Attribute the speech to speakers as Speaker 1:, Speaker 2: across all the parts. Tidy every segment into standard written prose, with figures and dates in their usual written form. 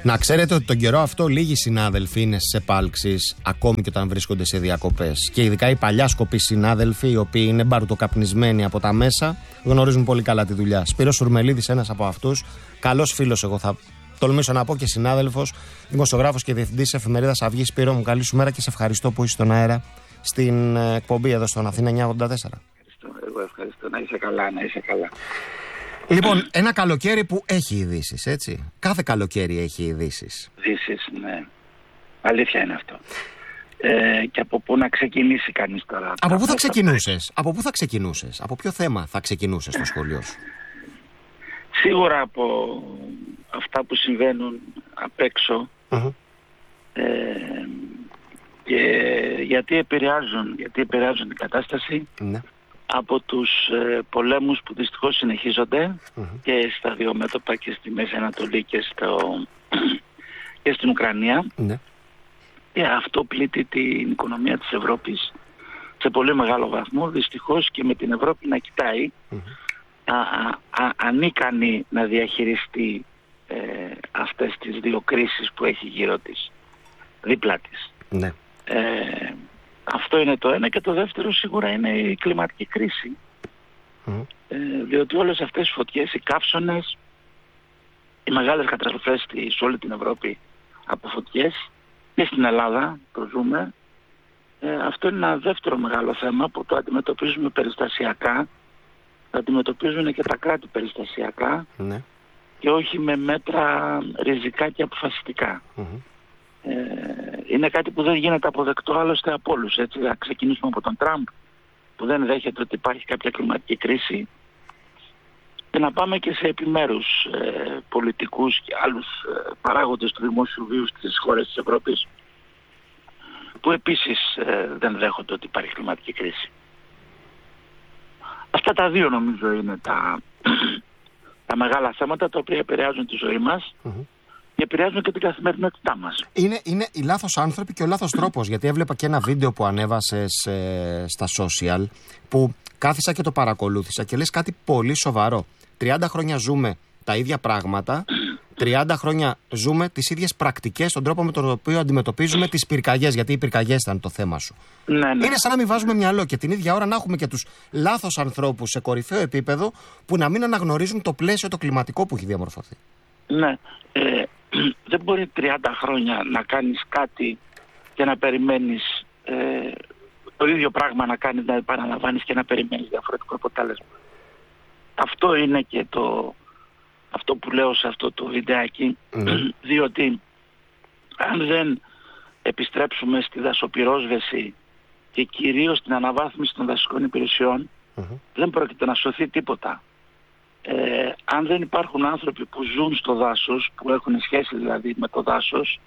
Speaker 1: Να ξέρετε ότι τον καιρό αυτό λίγοι συνάδελφοι είναι στις επάλξεις, ακόμη και όταν βρίσκονται σε διακοπές. Και ειδικά οι παλιάσκοποι συνάδελφοι, οι οποίοι είναι μπαρουτοκαπνισμένοι από τα μέσα, γνωρίζουν πολύ καλά τη δουλειά. Σπύρος Σουρμελίδης, ένας από αυτούς, καλός φίλος, εγώ θα τολμήσω να πω, και συνάδελφος, δημοσιογράφος και διευθυντής της εφημερίδας Αυγή. Σπύρο μου, καλή σου μέρα και σε ευχαριστώ που είσαι στον αέρα στην εκπομπή εδώ στον Αθήνα 984.
Speaker 2: Εγώ ευχαριστώ. Να είσαι καλά, να είσαι καλά.
Speaker 1: Λοιπόν, ένα καλοκαίρι που έχει ειδήσεις, έτσι. Κάθε καλοκαίρι έχει ειδήσεις.
Speaker 2: Ειδήσεις, ναι. Αλήθεια είναι αυτό. Και από πού να ξεκινήσει κανείς τώρα?
Speaker 1: Από πού θα ξεκινούσες? Από πού θα ξεκινούσες? Από ποιο θέμα θα ξεκινούσες στο σχολείο σου?
Speaker 2: Σίγουρα από αυτά που συμβαίνουν απ' έξω. Και γιατί επηρεάζουν την κατάσταση. Ναι. Από τους πολέμους που δυστυχώς συνεχίζονται και στα δύο μέτωπα, και στη Μέση Ανατολή και στην Ουκρανία. Ναι. Και αυτό πλήττει την οικονομία της Ευρώπης σε πολύ μεγάλο βαθμό, δυστυχώς, και με την Ευρώπη να κοιτάει ανίκανη να διαχειριστεί αυτές τις δύο κρίσεις που έχει γύρω της, δίπλα της. Ναι. Αυτό είναι το ένα, και το δεύτερο σίγουρα είναι η κλιματική κρίση. Διότι όλες αυτές οι φωτιές, οι καύσωνες, οι μεγάλες καταστροφές σε όλη την Ευρώπη από φωτιές, και στην Ελλάδα το ζούμε, αυτό είναι ένα δεύτερο μεγάλο θέμα που το αντιμετωπίζουμε περιστασιακά, το αντιμετωπίζουν και τα κράτη περιστασιακά, ναι, και όχι με μέτρα ριζικά και αποφασιστικά. Είναι κάτι που δεν γίνεται αποδεκτό άλλωστε από όλους. Έτσι, να ξεκινήσουμε από τον Τραμπ, που δεν δέχεται ότι υπάρχει κάποια κλιματική κρίση, και να πάμε και σε επιμέρους πολιτικούς και άλλους παράγοντες του δημόσιου βίου στις χώρες της Ευρώπης, που επίσης δεν δέχονται ότι υπάρχει κλιματική κρίση. Αυτά τα δύο νομίζω είναι τα μεγάλα θέματα τα οποία επηρεάζουν τη ζωή μας. Και επηρεάζουν και την καθημερινότητά μας. Είναι
Speaker 1: οι λάθος άνθρωποι και ο λάθος τρόπος. Γιατί έβλεπα και ένα βίντεο που ανέβασες στα social, που κάθισα και το παρακολούθησα και λες κάτι πολύ σοβαρό. 30 χρόνια ζούμε τα ίδια πράγματα, 30 χρόνια ζούμε τις ίδιες πρακτικές, τον τρόπο με τον οποίο αντιμετωπίζουμε τις πυρκαγιές. Γιατί οι πυρκαγιές ήταν το θέμα σου. Ναι. Είναι σαν να μην βάζουμε μυαλό και την ίδια ώρα να έχουμε και τους λάθος ανθρώπους σε κορυφαίο επίπεδο, που να μην αναγνωρίζουν το πλαίσιο το κλιματικό που έχει διαμορφωθεί.
Speaker 2: Ναι. Δεν μπορεί 30 χρόνια να κάνεις κάτι και να περιμένεις το ίδιο πράγμα να κάνεις, να επαναλαμβάνεις και να περιμένεις διαφορετικό αποτέλεσμα. Αυτό είναι και αυτό που λέω σε αυτό το βιντεάκι, διότι αν δεν επιστρέψουμε στη δασοπυρόσβεση και κυρίως την αναβάθμιση των δασικών υπηρεσιών, δεν πρόκειται να σωθεί τίποτα. Αν δεν υπάρχουν άνθρωποι που ζουν στο δάσος, που έχουν σχέση δηλαδή με το δάσος,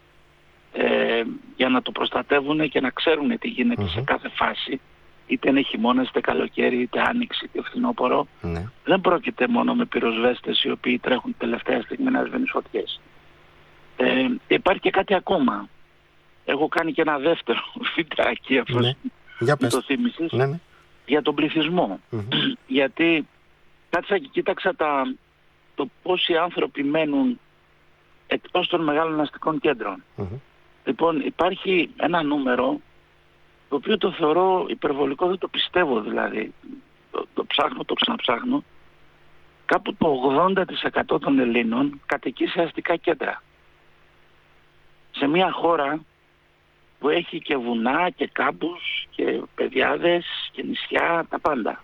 Speaker 2: για να το προστατεύουν και να ξέρουν τι γίνεται σε κάθε φάση, είτε είναι χειμώνας, είτε καλοκαίρι, είτε άνοιξη, είτε φθινόπωρο, δεν πρόκειται μόνο με πυροσβέστες οι οποίοι τρέχουν τελευταία στιγμή να σβήνουν φωτιές. Υπάρχει και κάτι ακόμα. Έχω κάνει και ένα δεύτερο βιντεάκι, αυτό το θύμισες, για τον πληθυσμό. Γιατί κάτσα και κοίταξα το πόσοι άνθρωποι μένουν εκτός των μεγάλων αστικών κέντρων. Λοιπόν, υπάρχει ένα νούμερο το οποίο το θεωρώ υπερβολικό, δεν το πιστεύω δηλαδή. Το ψάχνω, το ξαναψάχνω. Κάπου το 80% των Ελλήνων κατοικεί σε αστικά κέντρα. Σε μια χώρα που έχει και βουνά και κάμπους και πεδιάδες και νησιά, τα πάντα.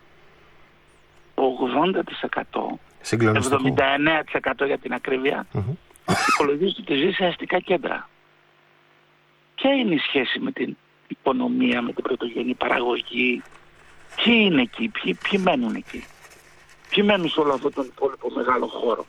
Speaker 2: 80%, 79% για την ακρίβεια, υπολογίζεται ότι ζει σε αστικά κέντρα. Ποια είναι η σχέση με την οικονομία, με την πρωτογενή παραγωγή? Ποιοι είναι εκεί, ποιοι μένουν εκεί? Ποιοι μένουν σε όλο αυτόν τον υπόλοιπο μεγάλο χώρο?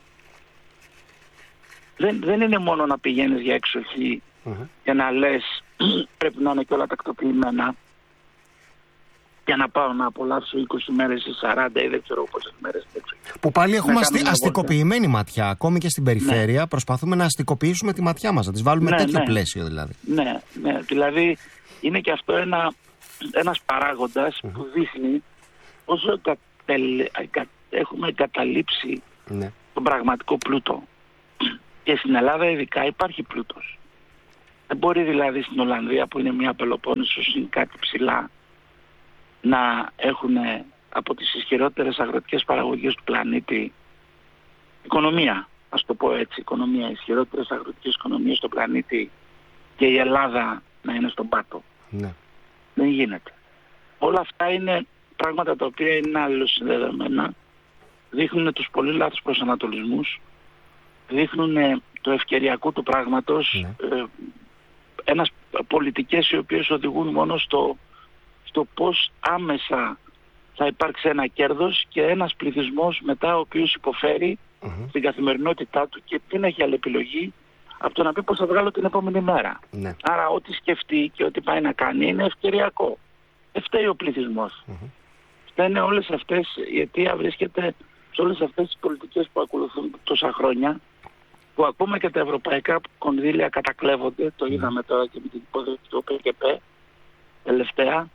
Speaker 2: Δεν είναι μόνο να πηγαίνεις για εξοχή και να λες πρέπει να είναι και όλα τακτοποιημένα για να πάω να απολαύσω 20 μέρες ή 40 ή δεν ξέρω πόσες μέρες.
Speaker 1: Που πάλι έχουμε αστικοποιημένη ματιά. Ακόμη και στην περιφέρεια προσπαθούμε να αστικοποιήσουμε τη ματιά μας, να τις βάλουμε τέτοιο πλαίσιο δηλαδή. Ναι,
Speaker 2: δηλαδή είναι και αυτό ένας παράγοντας που δείχνει όσο έχουμε εγκαταλείψει τον πραγματικό πλούτο. Και στην Ελλάδα ειδικά υπάρχει πλούτος. Δεν μπορεί δηλαδή στην Ολλανδία, που είναι μια Πελοπόννησος, είναι κάτι ψηλά, να έχουν από τις ισχυρότερες αγροτικές παραγωγές του πλανήτη οικονομία, ας το πω έτσι, οικονομία, ισχυρότερες αγροτικές οικονομίες στον πλανήτη, και η Ελλάδα να είναι στον πάτο.
Speaker 1: Ναι.
Speaker 2: Δεν γίνεται. Όλα αυτά είναι πράγματα τα οποία είναι αλληλοσυνδεδεμένα, δείχνουν τους πολύ λάθος προσανατολισμούς, δείχνουν το ευκαιριακό του πράγματος, ένας πολιτικές οι οποίες οδηγούν μόνο στο πώς άμεσα θα υπάρξει ένα κέρδος και ένας πληθυσμός μετά ο οποίος υποφέρει στην καθημερινότητά του και δεν έχει άλλη επιλογή από το να πει πώς θα βγάλω την επόμενη μέρα. Ναι. Άρα ό,τι σκεφτεί και ό,τι πάει να κάνει είναι ευκαιριακό. Φταίει ο πληθυσμός. Φταίνε όλες αυτές, η αιτία βρίσκεται σε όλες αυτές τις πολιτικές που ακολουθούν τόσα χρόνια, που ακόμα και τα ευρωπαϊκά κονδύλια κατακλέβονται, το είδαμε τώρα και με την υπόθεση του ΠΚΠ τελευταία,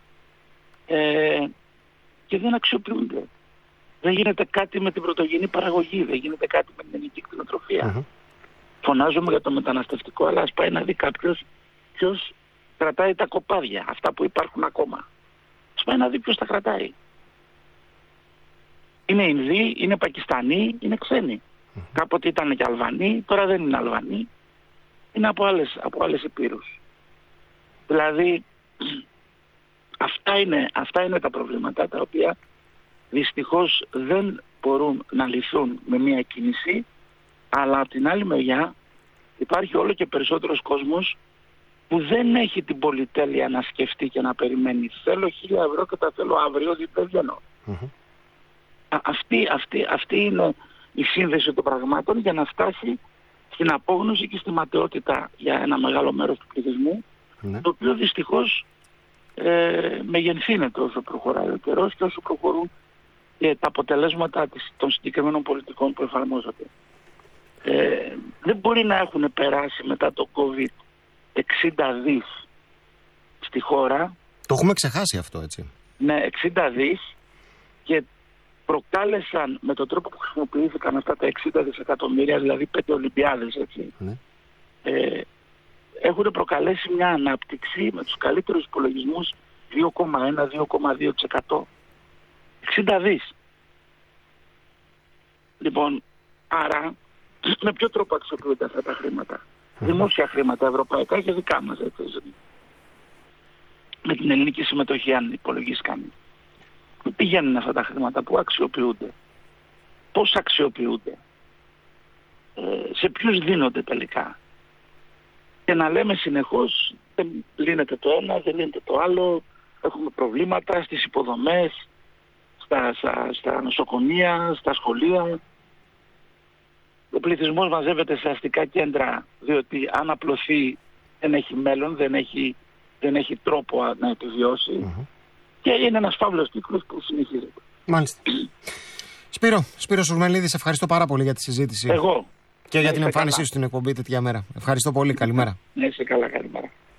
Speaker 2: και δεν αξιοποιούνται. Δεν γίνεται κάτι με την πρωτογενή παραγωγή, δεν γίνεται κάτι με την ελληνική κτηνοτροφία. Φωνάζουμε για το μεταναστευτικό, αλλά ας πάει να δει κάποιος ποιος κρατάει τα κοπάδια, αυτά που υπάρχουν ακόμα. Ας πάει να δει ποιος τα κρατάει. Είναι Ινδοί, είναι Πακιστανοί, είναι ξένοι. Κάποτε ήταν και Αλβανοί, τώρα δεν είναι Αλβανοί. Είναι από άλλες υπήρους. Δηλαδή, αυτά είναι τα προβλήματα τα οποία δυστυχώς δεν μπορούν να λυθούν με μία κίνηση, αλλά από την άλλη μεριά υπάρχει όλο και περισσότερος κόσμος που δεν έχει την πολυτέλεια να σκεφτεί και να περιμένει. Θέλω 1.000 ευρώ και τα θέλω αύριο, διότι δεν βγαίνω. Αυτή είναι η σύνδεση των πραγμάτων για να φτάσει στην απόγνωση και στη ματαιότητα για ένα μεγάλο μέρος του πληθυσμού, το οποίο δυστυχώς μεγενθύνεται όσο προχωράει ο καιρός και όσο προχωρούν τα αποτελέσματα των συγκεκριμένων πολιτικών που εφαρμόζονται. Δεν μπορεί να έχουν περάσει μετά το COVID 60 δις στη χώρα. Το
Speaker 1: έχουμε ξεχάσει αυτό, έτσι.
Speaker 2: Ναι, 60 δις, και προκάλεσαν με τον τρόπο που χρησιμοποιήθηκαν αυτά τα 60 δισεκατομμύρια, δηλαδή 5 Ολυμπιάδες, έτσι. Έχουν προκαλέσει μια ανάπτυξη με τους καλύτερους υπολογισμούς 2,1-2,2%. 60 δις. Λοιπόν, άρα με ποιο τρόπο αξιοποιούνται αυτά τα χρήματα? Δημόσια χρήματα, ευρωπαϊκά και δικά μας, έτσι. Με την ελληνική συμμετοχή, αν υπολογίσει κανείς. Πού πηγαίνουν αυτά τα χρήματα, πού αξιοποιούνται, πώς αξιοποιούνται, σε ποιους δίνονται τελικά? Και να λέμε συνεχώς δεν λύνεται το ένα, δεν λύνεται το άλλο, έχουμε προβλήματα στις υποδομές, στα νοσοκομεία, στα σχολεία. Ο πληθυσμός μαζεύεται σε αστικά κέντρα, διότι αν απλωθεί δεν έχει μέλλον, δεν έχει τρόπο να επιβιώσει, και είναι ένας φαύλος κύκλος που συνεχίζεται.
Speaker 1: Μάλιστα. Σπύρο Σουρμελίδη, ευχαριστώ πάρα πολύ για τη συζήτηση.
Speaker 2: Εγώ.
Speaker 1: Και για την εμφάνισή σου στην εκπομπή τέτοια μέρα. Ευχαριστώ πολύ. Καλημέρα.
Speaker 2: Ναι, είσαι καλά. Καλημέρα.